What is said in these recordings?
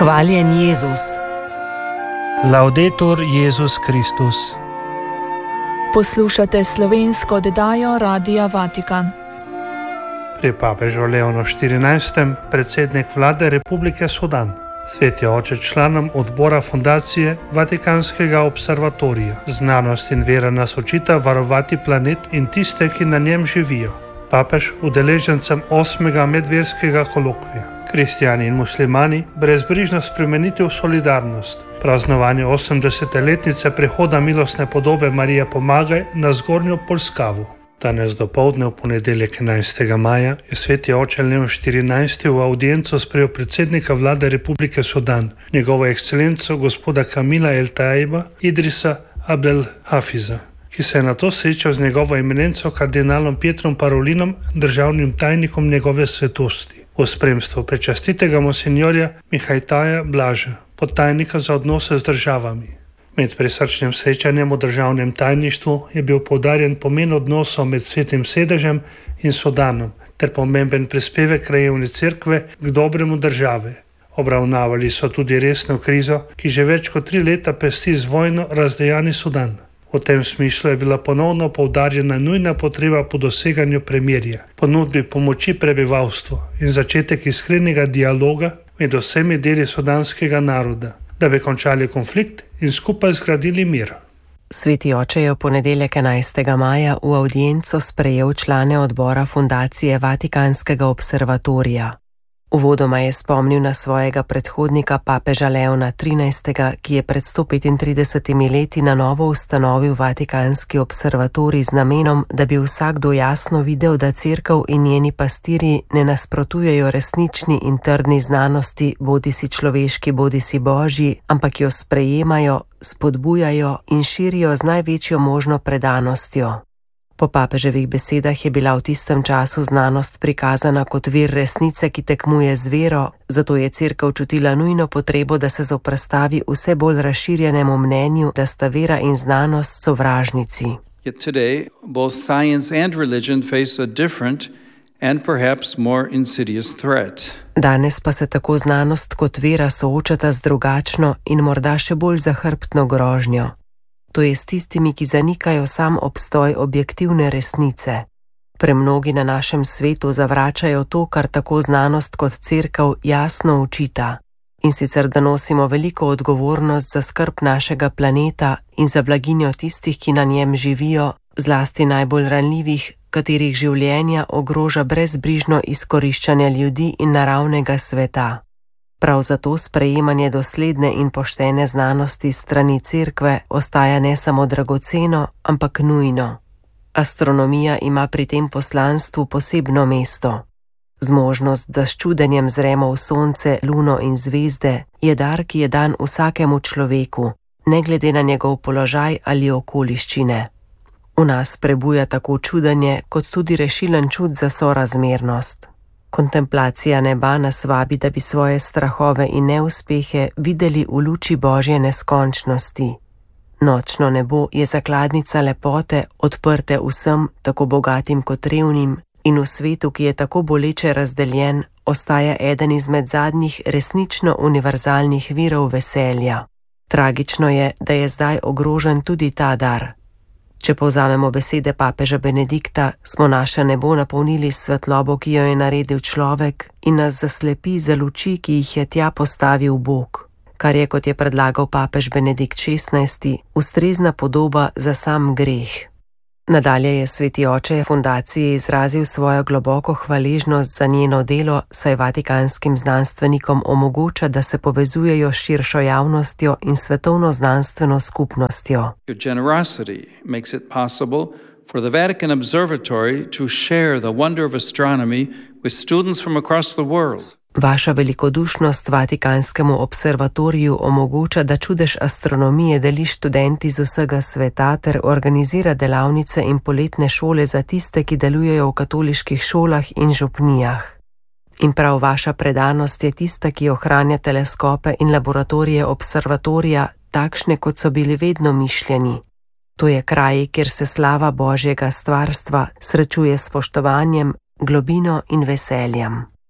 Hvaljen Jezus. Laudetur Jezus Kristus. Poslušate slovensko oddajo Radia Vatikan. Pri papežu Leonu XIV. Predsednik vlade Republike Sudan. Sveti oče članom odbora fundacije Vatikanskega observatorija. Znanost in vera nas učita varovati planet in tiste, ki na njem živijo. Papež udeležencem 8. medverskega kolokvija. Kristjani in muslimani brezbrižno spremeniti v solidarnost. Praznovanje 80-letnice prihoda milostne podobe Marije Pomagaj na Zgornjo Polskavu. Danes dopoldne v ponedeljek 11. maja je sveti oče Leon XIV. V audienco sprejel predsednika vlade Republike Sudan, njegovo ekscelenco gospoda Kamila El Taiba Idrisa Abdel Hafiza, ki se je nato srečal z njegovo eminenco kardinalom Pietrom Parolinom, državnim tajnikom njegove svetosti, v spremstvu prečastitega monsinjorja Mihajtaja Blaža, podtajnika za odnose z državami. Med prisrčnim srečanjem v državnem tajništvu je bil poudarjen pomen odnosov med Svetim sedežem in Sudanom ter pomemben prispevek krajevne cerkve k dobremu države. Obravnavali so tudi resno krizo, ki že več kot 3 leta pesti z vojno razdejani Sudan. V tem smislu je bila ponovno poudarjena nujna potreba po doseganju premirja, ponudbi pomoči prebivalstvu in začetek iskrenega dialoga med vsemi deli sudanskega naroda, da bi končali konflikt in skupaj zgradili mir. Sveti oče je v ponedeljek 11. maja v audienco sprejel člane odbora fundacije Vatikanskega observatorija. Uvodoma je spomnil na svojega predhodnika papeža Leona XIII., ki je pred 135 leti na novo ustanovil Vatikanski observatorij z namenom, da bi vsakdo jasno videl, da cerkev in njeni pastirji ne nasprotujejo resnični in trdni znanosti, bodisi človeški, bodisi božji, ampak jo sprejemajo, spodbujajo in širijo z največjo možno predanostjo. Po papeževih besedah je bila v tistem času znanost prikazana kot vir resnice, ki tekmuje z vero, zato je cerkev čutila nujno potrebo, da se zoperstavi vse bolj razširjenemu mnenju, da sta vera in znanost sovražnici. Yet today, both science and religion face a different and perhaps more insidious threat. Danes pa se tako znanost kot vera soočata z drugačno in morda še bolj zahrbtno grožnjo. To je s tistimi, ki zanikajo sam obstoj objektivne resnice. Premnogi na našem svetu zavračajo to, kar tako znanost kot cerkev jasno učita. In sicer, da nosimo veliko odgovornost za skrb našega planeta in za blaginjo tistih, ki na njem živijo, zlasti najbolj ranljivih, katerih življenja ogroža brezbrižno izkoriščanje ljudi in naravnega sveta. Prav zato sprejemanje dosledne in poštene znanosti strani cerkve ostaja ne samo dragoceno, ampak nujno. Astronomija ima pri tem poslanstvu posebno mesto. Zmožnost, da s čudenjem zremo v sonce, luno in zvezde, je dar, ki je dan vsakemu človeku, ne glede na njegov položaj ali okoliščine. V nas prebuja tako čudenje, kot tudi rešilen čut za sorazmernost. Kontemplacija neba nas vabi, da bi svoje strahove in neuspehe videli v luči Božje neskončnosti. Nočno nebo je zakladnica lepote, odprte vsem, tako bogatim kot revnim, in v svetu, ki je tako boleče razdeljen, ostaja eden izmed zadnjih resnično univerzalnih virov veselja. Tragično je, da je zdaj ogrožen tudi ta dar. Če povzamemo besede papeža Benedikta, smo naše nebo napolnili s svetlobo, ki jo je naredil človek, in nas zaslepi za luči, ki jih je tja postavil Bog, kar je, kot je predlagal papež Benedikt XVI., ustrezna podoba za sam greh. Nadalje je sveti oče fundaciji izrazil svojo globoko hvaležnost za njeno delo, saj vatikanskim znanstvenikom omogoča, da se povezujejo s širšo javnostjo in svetovno znanstveno skupnostjo. Your generosity makes it possible for the Vatican Observatory to share the wonder of astronomy with students from across the world. Vaša velikodušnost Vatikanskemu observatoriju omogoča, da čudež astronomije deli študenti z vsega sveta ter organizira delavnice in poletne šole za tiste, ki delujejo v katoliških šolah in župnijah. In prav vaša predanost je tista, ki ohranja teleskope in laboratorije observatorija takšne, kot so bili vedno mišljeni. To je kraj, kjer se slava Božjega stvarstva srečuje s spoštovanjem, globino in veseljem.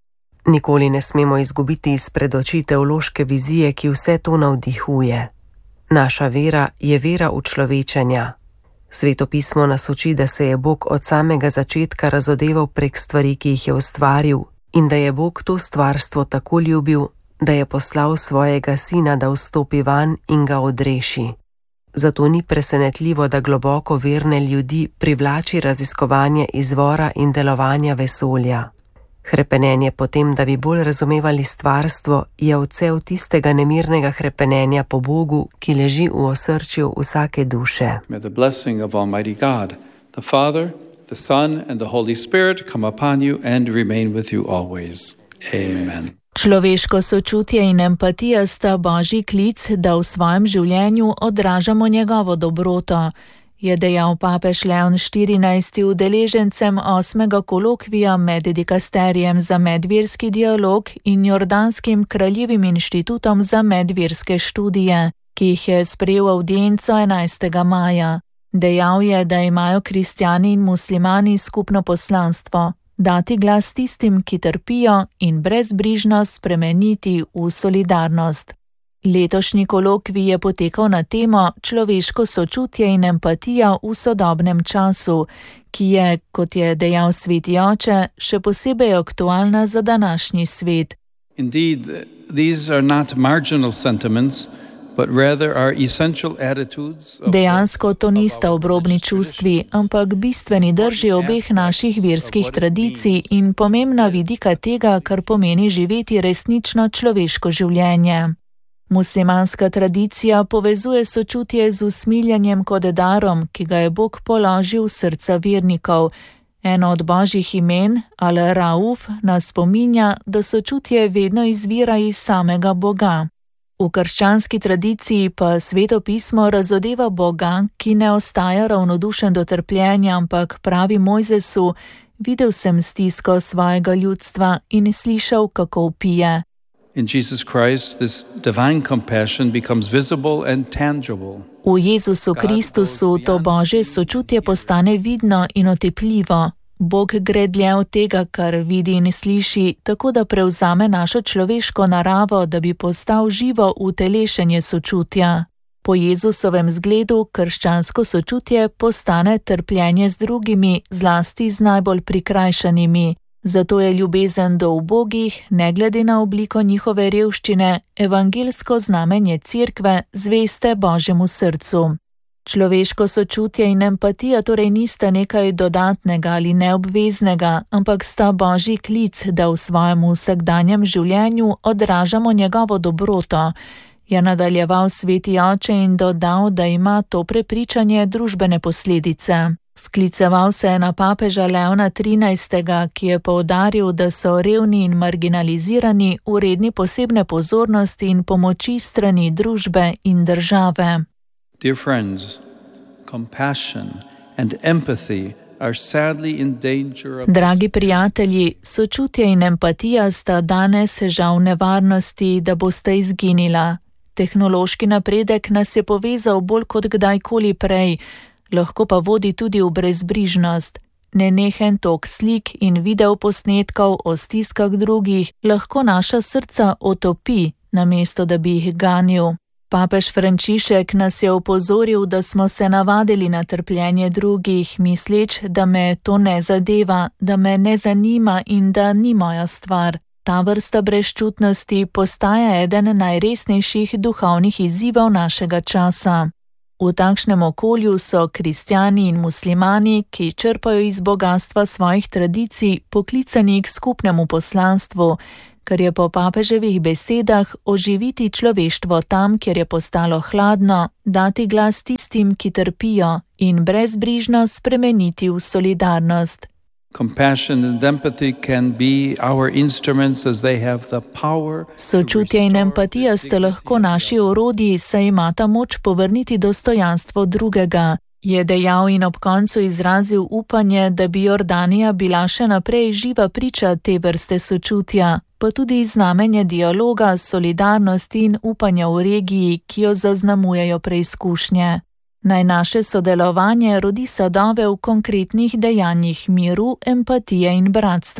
Nikoli ne smemo izgubiti izpred oči teološke vizije, ki vse to navdihuje. Naša vera je vera učlovečenja. Sveto pismo nas uči, da se je Bog od samega začetka razodeval prek stvari, ki jih je ustvaril, in da je Bog to stvarstvo tako ljubil, da je poslal svojega sina, da vstopi van in ga odreši. Zato ni presenetljivo, da globoko verne ljudi privlači raziskovanje izvora in delovanja vesolja. Hrepenenje potem, da bi bolj razumevali stvarstvo, je odsev tistega nemirnega hrepenenja po Bogu, ki leži v osrčju vsake duše. May the blessing of Almighty God, the Father, the Son and the Holy Spirit come upon you and remain with you always. Amen. Človeško sočutje in empatija sta Božji klic, da v svojem življenju odražamo njegovo dobroto, je dejal papež Leon XIV udeležencem 8. kolokvija med dikasterijem za medverski dialog in Jordanskim kraljevim inštitutom za medverske študije, ki jih je sprejel avdienco 11. maja. Dejal je, da imajo kristjani in muslimani skupno poslanstvo, dati glas tistim, ki trpijo, in brezbrižnost spremeniti v solidarnost. Letošnji kolokvij je potekal na temo človeško sočutje in empatija v sodobnem času, ki je, kot je dejal sveti oče, še posebej aktualna za današnji svet. Indeed, these are not marginal sentiments, but rather are essential attitudes. Dejansko to nista obrobni čustvi, ampak bistveni drži obeh naših verskih tradicij in pomembna vidika tega, kar pomeni živeti resnično človeško življenje. Muslimanska tradicija povezuje sočutje z usmiljanjem kot darom, ki ga je Bog položil v srca vernikov. Eno od Božjih imen, Al-Rauf, nas spominja, da sočutje vedno izvira iz samega Boga. V krščanski tradiciji pa Sveto pismo razodeva Boga, ki ne ostaja ravnodušen do trpljenja, ampak pravi Mojzesu: videl sem stisko svojega ljudstva in slišal, kako vpije. In Jesus Christ, this divine compassion becomes visible and tangible. V Jezusu Kristusu to Božje sočutje postane vidno in otepljivo. Bog gre dlje od tega, kar vidi in sliši, tako da prevzame našo človeško naravo, da bi postal živo utelešenje sočutja. Po Jezusovem zgledu krščansko sočutje postane trpljenje z drugimi, zlasti z najbolj prikrajšanimi. Zato je ljubezen do ubogih, ne glede na obliko njihove revščine, evangelsko znamenje Cerkve, zveste Božjemu srcu. Človeško sočutje in empatija torej nista nekaj dodatnega ali neobveznega, ampak sta Božji klic, da v svojem vsakdanjem življenju odražamo njegovo dobroto, je nadaljeval sveti oče in dodal, da ima to prepričanje družbene posledice. Skliceval se je na papeža Leona XIII., ki je poudaril, da so revni in marginalizirani vredni posebne pozornosti in pomoči strani družbe in države. Dear friends, compassion and empathy are sadly in danger of... Dragi prijatelji, sočutje in empatija sta danes žal nevarnosti, da bosta izginila. Tehnološki napredek nas je povezal bolj kot kdajkoli prej, lahko pa vodi tudi v brezbrižnost. Nenehen tok slik in videoposnetkov o stiskah drugih lahko naša srca otopi, namesto da bi jih ganil. Papež Frančišek nas je opozoril, da smo se navadili na trpljenje drugih, misleč, da me to ne zadeva, da me ne zanima in da ni moja stvar. Ta vrsta brezčutnosti postaja eden najresnejših duhovnih izzivov našega časa. V takšnem okolju so kristjani in muslimani, ki črpajo iz bogastva svojih tradicij, poklicani k skupnemu poslanstvu, kar je po papeževih besedah oživiti človeštvo tam, kjer je postalo hladno, dati glas tistim, ki trpijo, in brezbrižno spremeniti v solidarnost. Compassion and empathy can be our instruments as they have the power. Sočutje in empatija sta lahko naši orodji, saj imata moč povrniti dostojanstvo drugega, je dejal in ob koncu izrazil upanje, da bi Jordanija bila še naprej živa priča te vrste sočutja, pa tudi znamenje dialoga, solidarnosti in upanja v regiji, ki jo zaznamujejo preizkušnje. Naj naše sodelovanje rodi sadove v konkretnih dejanjih miru, empatije in bratstva,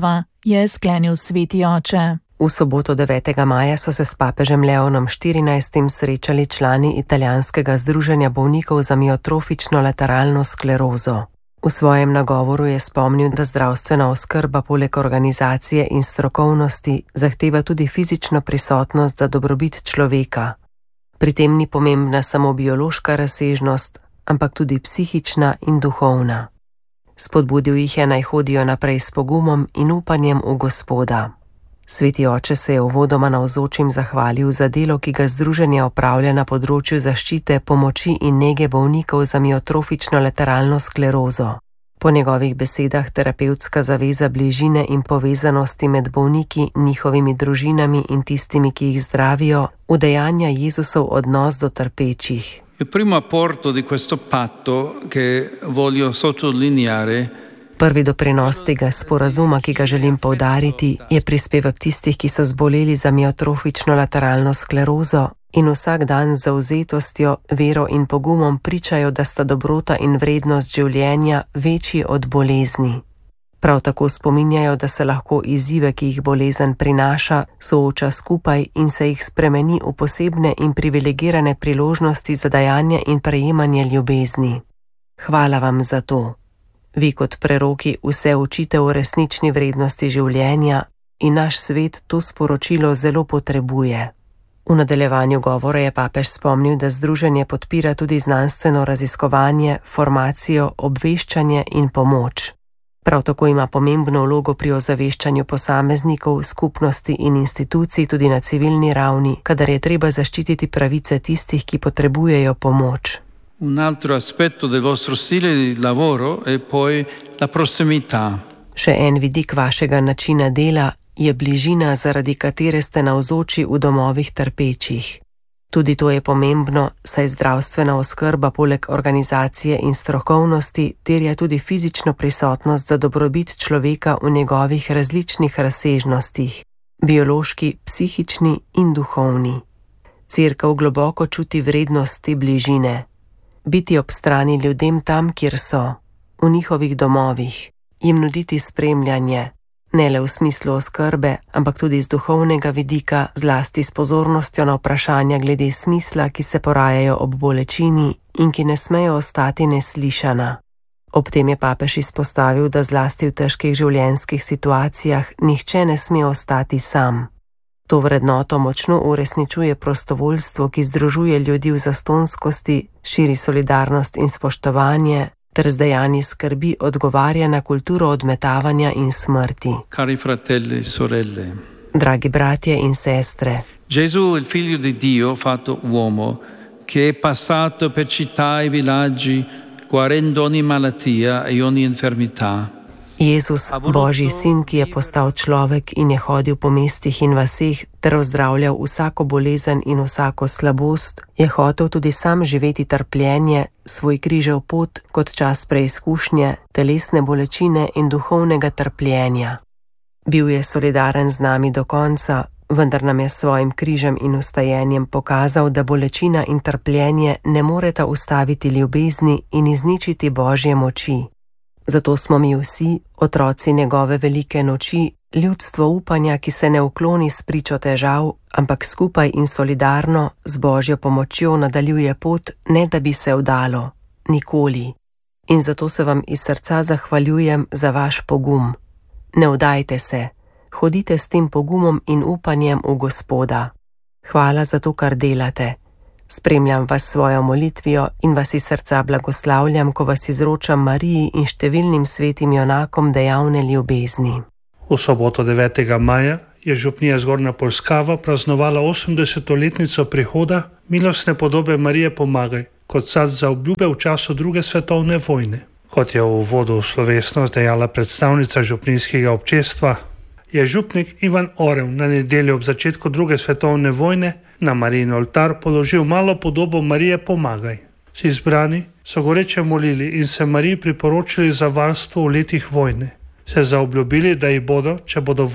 je sklenil sveti oče. V soboto 9. maja so se s papežem Leonom XIV. Srečali člani italijanskega združenja bolnikov za miotrofično lateralno sklerozo. V svojem nagovoru je spomnil, da zdravstvena oskrba poleg organizacije in strokovnosti zahteva tudi fizično prisotnost za dobrobit človeka. Pri tem ni pomembna samo biološka razsežnost, ampak tudi psihična in duhovna. Spodbudil jih je, naj hodijo naprej s pogumom in upanjem v Gospoda. Sveti oče se je uvodoma navzočim zahvalil za delo, ki ga združenje opravlja na področju zaščite, pomoči in nege bolnikov za miotrofično lateralno sklerozo. Po njegovih besedah terapevtska zaveza bližine in povezanosti med bolniki, njihovimi družinami in tistimi, ki jih zdravijo, udejanja Jezusov odnos do trpečih. Il primo apporto di questo patto che voglio sottolineare. Prvi doprinos tega sporazuma, ki ga želim poudariti, je prispevek tistih, ki so zboleli za miotrofično lateralno sklerozo in vsak dan z zavzetostjo, vero in pogumom pričajo, da sta dobrota in vrednost življenja večji od bolezni. Prav tako spominjajo, da se lahko izzive, ki jih bolezen prinaša, sooča skupaj in se jih spremeni v posebne in privilegirane priložnosti za dajanje in prejemanje ljubezni. Hvala vam za to. Vi kot preroki vse učite o resnični vrednosti življenja in naš svet to sporočilo zelo potrebuje. V nadaljevanju govora je papež spomnil, da združenje podpira tudi znanstveno raziskovanje, formacijo, obveščanje in pomoč. Prav tako ima pomembno vlogo pri ozaveščanju posameznikov, skupnosti in institucij tudi na civilni ravni, kadar je treba zaščititi pravice tistih, ki potrebujejo pomoč. Un altro aspetto del vostro stile di lavoro è poi la prossimità. Še en vidik vašega načina dela je bližina, zaradi katere ste navzoči v domovih trpečih. Tudi to je pomembno, saj zdravstvena oskrba poleg organizacije in strokovnosti terja tudi fizično prisotnost za dobrobit človeka v njegovih različnih razsežnostih, biološki, psihični in duhovni. Cerkev globoko čuti vrednost te bližine. Biti ob strani ljudem tam, kjer so, v njihovih domovih, jim nuditi spremljanje, ne le v smislu oskrbe, ampak tudi z duhovnega vidika, zlasti s pozornostjo na vprašanja glede smisla, ki se porajajo ob bolečini in ki ne smejo ostati neslišana. Ob tem je papež izpostavil, da zlasti v težkih življenjskih situacijah nihče ne sme ostati sam. To vrednoto močno uresničuje prostovoljstvo, ki združuje ljudi v zastonskosti, širi solidarnost in spoštovanje, ter z dejanji skrbi odgovarja na kulturo odmetavanja in smrti. Cari fratelli e sorelle. Dragi bratje in sestre. Gesù, il figlio di Dio fatto uomo, che è passato per città e villaggi, guarendo ogni malattia e ogni infermità. Jezus, Božji sin, ki je postal človek in je hodil po mestih in vaseh ter ozdravljal vsako bolezen in vsako slabost, je hotel tudi sam živeti trpljenje, svoj križev pot kot čas preizkušnje, telesne bolečine in duhovnega trpljenja. Bil je solidaren z nami do konca, vendar nam je s svojim križem in vstajenjem pokazal, da bolečina in trpljenje ne moreta ustaviti ljubezni in izničiti Božje moči. Zato smo mi vsi, otroci njegove velike noči, ljudstvo upanja, ki se ne ukloni s pričo težav, ampak skupaj in solidarno z Božjo pomočjo nadaljuje pot, ne da bi se vdalo, nikoli. In zato se vam iz srca zahvaljujem za vaš pogum. Ne vdajte se, hodite s tem pogumom in upanjem v Gospoda. Hvala za to, kar delate. Spremljam vas svojo molitvijo in vas iz srca blagoslavljam, ko vas izročam Mariji in številnim svetim junakom dejavne ljubezni. V soboto 9. maja je župnija Zgornja Polskava praznovala 80-letnico prihoda milostne podobe Marije Pomagaj kot sad za obljube v času druge svetovne vojne. Kot je v uvodu v slovesnost dejala predstavnica župnijskega občestva, je župnik Ivan Orev na nedeljo ob začetku druge svetovne vojne na Marijin oltar položil malo podobo Marije Pomagaj. Vsi izbrani so goreče molili in se Mariji priporočili za varstvo v letih vojne. Se zaobljubili, da jih bodo, če bodo